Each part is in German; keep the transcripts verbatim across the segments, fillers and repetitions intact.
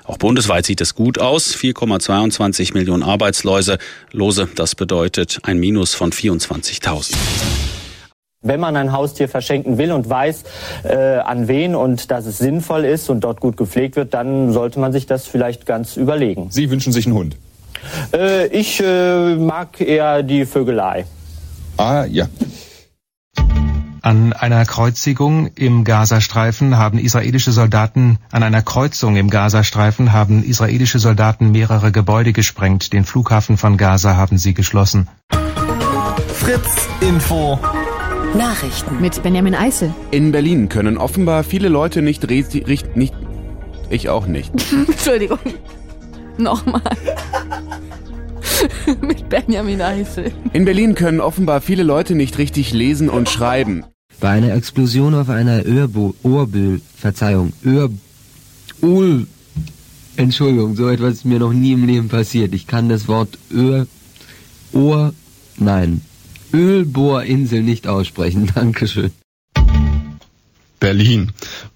Auch bundesweit sieht es gut aus. vier Komma zweiundzwanzig Millionen Arbeitslose. Lose, das bedeutet ein Minus von vierundzwanzigtausend. Wenn man ein Haustier verschenken will und weiß, äh, an wen und dass es sinnvoll ist und dort gut gepflegt wird, dann sollte man sich das vielleicht ganz überlegen. Sie wünschen sich einen Hund? Äh, ich äh, mag eher die Vögelei. Ah, ja. An einer Kreuzigung im Gazastreifen haben israelische Soldaten, an einer Kreuzung im Gazastreifen haben israelische Soldaten mehrere Gebäude gesprengt. Den Flughafen von Gaza haben sie geschlossen. Fritz Info. Nachrichten mit Benjamin Eisel. In Berlin können offenbar viele Leute nicht richtig, nicht, ich auch nicht. Entschuldigung. Nochmal. Mit Benjamin Eisel. In Berlin können offenbar viele Leute nicht richtig lesen und schreiben. Bei einer Explosion auf einer Örbühl, Verzeihung, Öhr, Öl, Entschuldigung, so etwas ist mir noch nie im Leben passiert. Ich kann das Wort Öhr, Ohr, nein, Ölbohrinsel nicht aussprechen. Dankeschön. Berlin.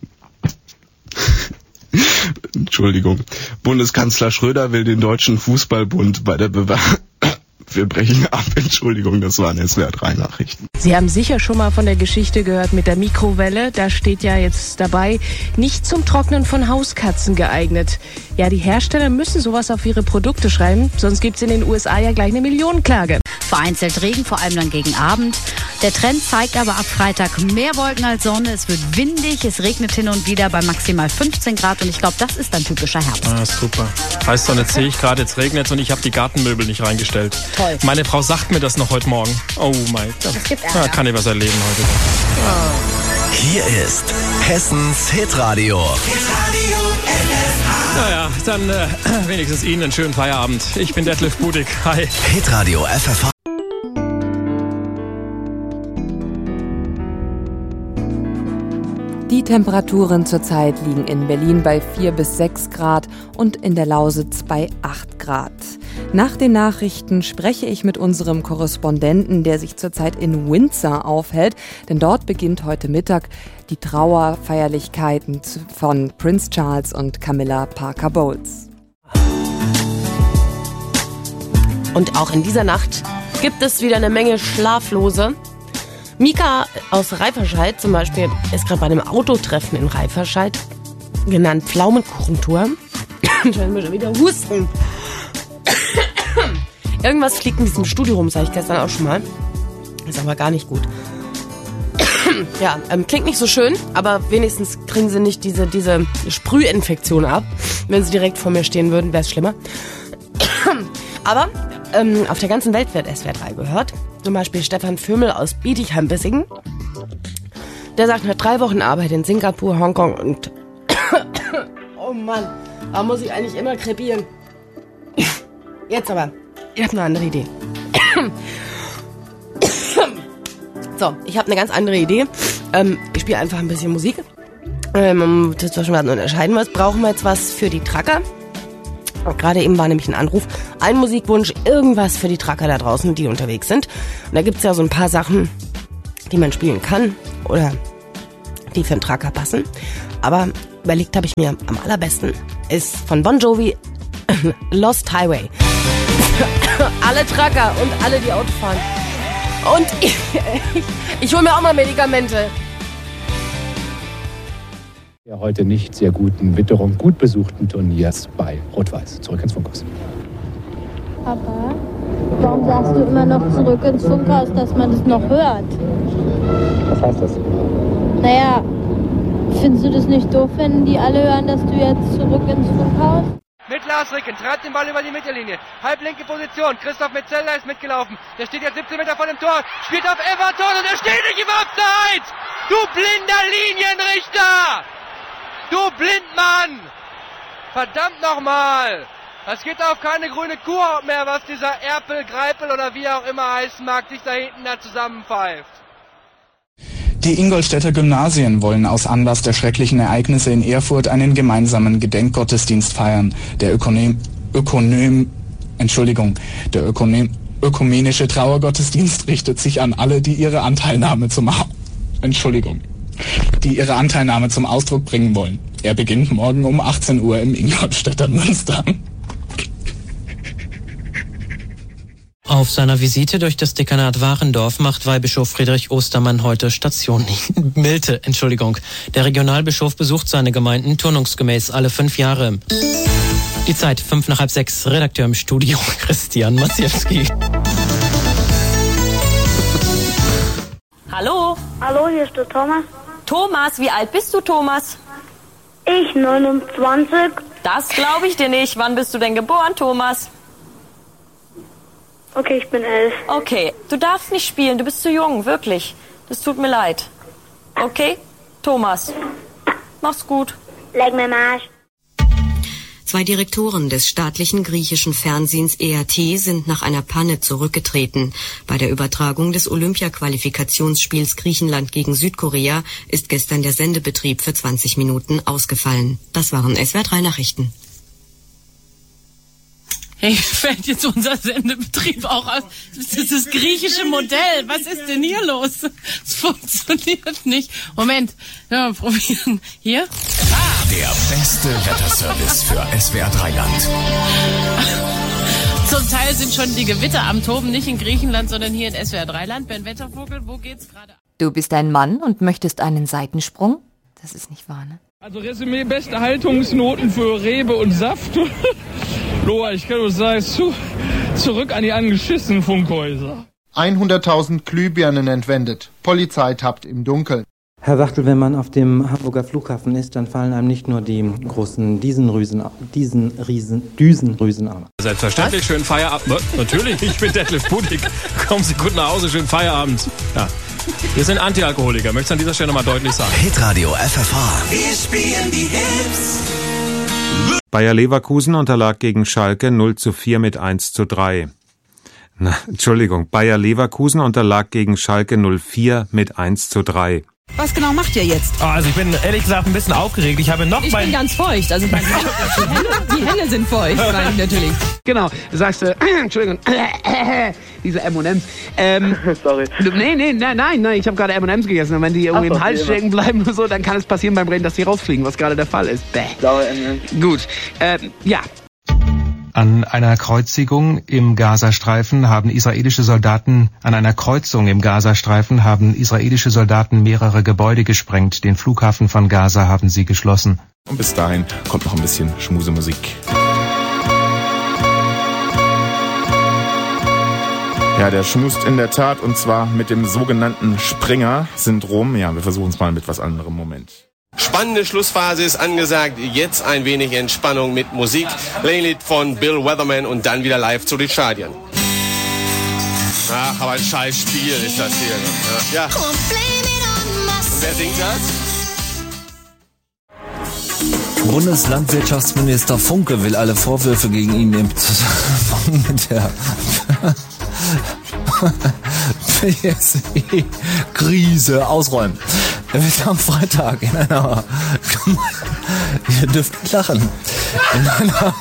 Entschuldigung. Bundeskanzler Schröder will den Deutschen Fußballbund bei der Bewerbung... Wir brechen ab. Entschuldigung, das waren S W R drei Nachrichten. Sie haben sicher schon mal von der Geschichte gehört mit der Mikrowelle. Da steht ja jetzt dabei, nicht zum Trocknen von Hauskatzen geeignet. Ja, die Hersteller müssen sowas auf ihre Produkte schreiben, sonst gibt's in den U S A ja gleich eine Millionenklage. Vereinzelt Regen, vor allem dann gegen Abend. Der Trend zeigt aber ab Freitag mehr Wolken als Sonne. Es wird windig, es regnet hin und wieder bei maximal fünfzehn Grad. Und ich glaube, das ist ein typischer Herbst. Ah, super. Heißt doch, jetzt sehe ich gerade, jetzt regnet es und ich habe die Gartenmöbel nicht reingestellt. Toll. Meine Frau sagt mir das noch heute Morgen. Oh mein Gott. Es gibt Ärger. Ja, kann ich was erleben heute. Oh. Hier ist Hessens Hitradio. Hitradio F S H. Naja, dann äh, wenigstens Ihnen einen schönen Feierabend. Ich bin Detlef Budig. Hi. Hitradio F F H. Die Temperaturen zurzeit liegen in Berlin bei vier bis sechs Grad und in der Lausitz bei acht Grad. Nach den Nachrichten spreche ich mit unserem Korrespondenten, der sich zurzeit in Windsor aufhält, denn dort beginnt heute Mittag die Trauerfeierlichkeiten von Prince Charles und Camilla Parker Bowles. Und auch in dieser Nacht gibt es wieder eine Menge Schlaflose. Mika aus Reiferscheid zum Beispiel ist gerade bei einem Autotreffen in Reiferscheid, genannt Pflaumenkuchentour. Ich muss schon wieder husten. Irgendwas fliegt in diesem Studio rum, sage ich gestern auch schon mal. Ist aber gar nicht gut. Ja, ähm, klingt nicht so schön, aber wenigstens kriegen sie nicht diese, diese Sprühinfektion ab. Wenn sie direkt vor mir stehen würden, wäre es schlimmer. Aber ähm, auf der ganzen Welt wird S W R drei gehört. Zum Beispiel Stefan Vömel aus Bietigheim-Bissingen. Der sagt, nach drei Wochen Arbeit in Singapur, Hongkong und... Oh Mann, da muss ich eigentlich immer krepieren. Jetzt aber, ich habe eine andere Idee. So, ich habe eine ganz andere Idee. Ähm, ich spiele einfach ein bisschen Musik. Ähm, das war schon mal unterscheiden, was brauchen wir jetzt was für die Tracker? Gerade eben war nämlich ein Anruf, ein Musikwunsch, irgendwas für die Tracker da draußen, die unterwegs sind. Und da gibt's ja so ein paar Sachen, die man spielen kann oder die für einen Tracker passen. Aber überlegt habe ich mir am allerbesten, ist von Bon Jovi Lost Highway. Alle Tracker und alle, die Auto fahren. Und ich, ich, ich hole mir auch mal Medikamente. Der heute nicht sehr guten Witterung gut besuchten Turniers bei Rot-Weiß. Zurück ins Funkhaus. Papa, warum sagst du immer noch zurück ins Funkhaus, dass man das noch hört? Was heißt das? Naja, findest du das nicht doof, wenn die alle hören, dass du jetzt zurück ins Funkhaus? Mit Lars Ricken, treibt den Ball über die Mittellinie. Halblinke Position, Christoph Metzeler ist mitgelaufen. Der steht jetzt siebzehn Meter vor dem Tor, spielt auf Everton und er steht nicht im Abseits! Du blinder Linienrichter! Du Blindmann! Verdammt nochmal! Das geht auf keine grüne Kuhhaut mehr, was dieser Erpel, Greipel oder wie auch immer heißen mag, sich da hinten da zusammenpfeift. Die Ingolstädter Gymnasien wollen aus Anlass der schrecklichen Ereignisse in Erfurt einen gemeinsamen Gedenkgottesdienst feiern. Der Ökonom, Ökonom, Entschuldigung, der Ökonom, ökumenische Trauergottesdienst richtet sich an alle, die ihre Anteilnahme zum Ha- Entschuldigung. die ihre Anteilnahme zum Ausdruck bringen wollen. Er beginnt morgen um achtzehn Uhr im Ingolstädter Münster. Auf seiner Visite durch das Dekanat Warendorf macht Weihbischof Friedrich Ostermann heute Station. Milte, Entschuldigung. Der Regionalbischof besucht seine Gemeinden turnungsgemäß alle fünf Jahre. Die Zeit, fünf nach halb sechs, Redakteur im Studio, Christian Maciejewski. Hallo? Hallo, hier ist der Thomas. Thomas, wie alt bist du, Thomas? Ich, neunundzwanzig. Das glaube ich dir nicht. Wann bist du denn geboren, Thomas? Okay, ich bin elf. Okay, du darfst nicht spielen, du bist zu jung, wirklich. Das tut mir leid. Okay? Thomas, mach's gut. Leg mir mal Arsch. Zwei Direktoren des staatlichen griechischen Fernsehens E R T sind nach einer Panne zurückgetreten. Bei der Übertragung des Olympia-Qualifikationsspiels Griechenland gegen Südkorea ist gestern der Sendebetrieb für zwanzig Minuten ausgefallen. Das waren S W R drei Nachrichten. Hey, fällt jetzt unser Sendebetrieb auch aus? Das ist das griechische Modell. Was ist denn hier los? Es funktioniert nicht. Moment, ja, probieren. Hier? Ah. Der beste Wetterservice für S W R drei Land. Zum Teil sind schon die Gewitter am Toben, nicht in Griechenland, sondern hier in S W R drei Land. Ben Wettervogel, wo geht's gerade? Du bist ein Mann und möchtest einen Seitensprung? Das ist nicht wahr, ne? Also Resümee, beste Haltungsnoten für Rebe und Saft. Loa, ich kann nur sagen, zu, zurück an die angeschissenen Funkhäuser. hunderttausend Glühbirnen entwendet. Polizei tappt im Dunkeln. Herr Wachtel, wenn man auf dem Hamburger Flughafen ist, dann fallen einem nicht nur die großen Diesenrüsen, Diesenriesen, Düsenrüsen an. Selbstverständlich, schönen Feierabend. Natürlich, ich bin Detlef Budig. Kommen Sie gut nach Hause, schönen Feierabend. Ja. Wir sind Antialkoholiker, möchte ich an dieser Stelle nochmal deutlich sagen. Hitradio F F H. Wir spielen die Hits. Bayer Leverkusen unterlag gegen Schalke null zu vier mit eins zu drei. Na, Entschuldigung, Bayer Leverkusen unterlag gegen Schalke null vier mit eins zu drei. Was genau macht ihr jetzt? Oh, also ich bin ehrlich gesagt ein bisschen aufgeregt. Ich habe noch Ich mein... bin ganz feucht. Also meine, die, Hände, die Hände sind feucht, meine ich natürlich. Genau, du sagst, äh, Entschuldigung, diese M und M's. Ähm, Sorry. Nee, nee, nein, nein, nein, ich habe gerade M und M's gegessen. Und wenn die irgendwie Ach, im Hals stecken bleiben oder so, dann kann es passieren beim Reden, dass die rausfliegen, was gerade der Fall ist. Bäh. Sauer M und M's. Gut, ähm, ja. An einer Kreuzigung im Gazastreifen haben israelische Soldaten, an einer Kreuzung im Gazastreifen haben israelische Soldaten mehrere Gebäude gesprengt. Den Flughafen von Gaza haben sie geschlossen. Und bis dahin kommt noch ein bisschen Schmusemusik. Ja, der schmust in der Tat, und zwar mit dem sogenannten Springer-Syndrom. Ja, wir versuchen es mal mit was anderem. Moment. Spannende Schlussphase ist angesagt. Jetzt ein wenig Entspannung mit Musik. Laylit von Bill Weatherman und dann wieder live zu den Stadien. Ach, aber ein scheiß Spiel ist das hier. Ja. ja. Und wer singt das? Bundeslandwirtschaftsminister Funke will alle Vorwürfe gegen ihn im Zusammenhang mit der P S E-Krise ausräumen. Er wird am Freitag in einer Gemeinde, ihr dürft nicht lachen, in einer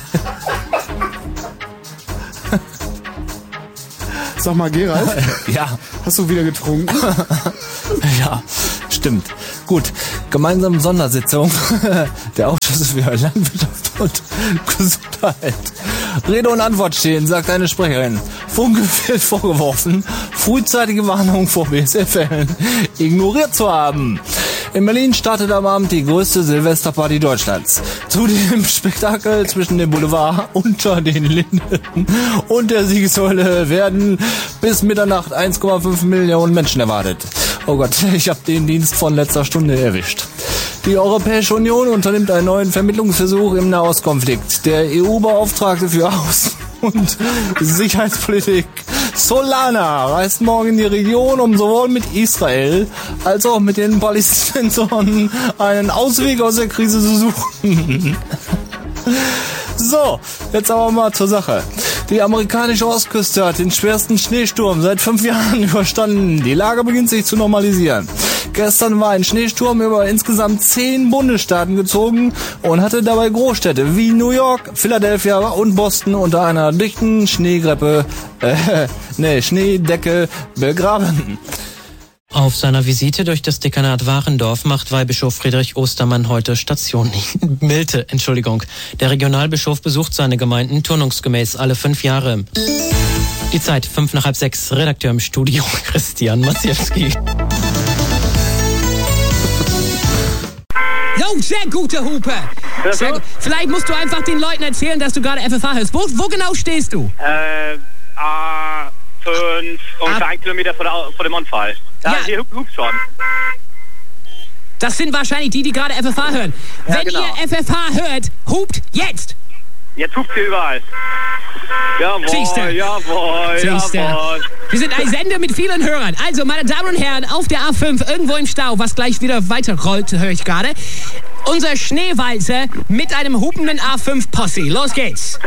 Sag mal, Gerald. Ja. Hast du wieder getrunken? Ja, stimmt. Gut, gemeinsame Sondersitzung der Ausschüsse für Landwirtschaft und Gesundheit. Rede und Antwort stehen, sagt eine Sprecherin. Funke wird vorgeworfen, frühzeitige Warnungen vor B S F-Fällen ignoriert zu haben. In Berlin startet am Abend die größte Silvesterparty Deutschlands. Zu dem Spektakel zwischen dem Boulevard unter den Linden und der Siegessäule werden bis Mitternacht eins Komma fünf Millionen Menschen erwartet. Oh Gott, ich habe den Dienst von letzter Stunde erwischt. Die Europäische Union unternimmt einen neuen Vermittlungsversuch im Nahostkonflikt. Der E U-Beauftragte für Außen- und Sicherheitspolitik Solana reist morgen in die Region, um sowohl mit Israel als auch mit den Palästinensern einen Ausweg aus der Krise zu suchen. So, jetzt aber mal zur Sache. Die amerikanische Ostküste hat den schwersten Schneesturm seit fünf Jahren überstanden. Die Lage beginnt sich zu normalisieren. Gestern war ein Schneesturm über insgesamt zehn Bundesstaaten gezogen und hatte dabei Großstädte wie New York, Philadelphia und Boston unter einer dichten Schneegreppe, äh, nee, Schneedecke begraben. Auf seiner Visite durch das Dekanat Warendorf macht Weihbischof Friedrich Ostermann heute Station. Milte, Entschuldigung. Der Regionalbischof besucht seine Gemeinden turnungsgemäß alle fünf Jahre. Die Zeit, fünf nach halb sechs. Redakteur im Studio, Christian Maciejewski. Jo, sehr gute Hupe. Sehr gut. Vielleicht musst du einfach den Leuten erzählen, dass du gerade F F H hörst. Wo, wo genau stehst du? Äh, A fünf, ungefähr ein Kilometer vor, der, vor dem Unfall. Da ja. Hier hupt schon. Das sind wahrscheinlich die, die gerade F F H hören. Ja, Wenn genau. ihr F F H hört, hupt jetzt. Jetzt hupt ihr überall. Jawohl, Siehste. jawohl, Siehste. jawohl. Wir sind ein Sender mit vielen Hörern. Also, meine Damen und Herren, auf der A fünf, irgendwo im Stau, was gleich wieder weiterrollt, höre ich gerade. Unser Schneewalzer mit einem hupenden A fünf Posse. Los geht's.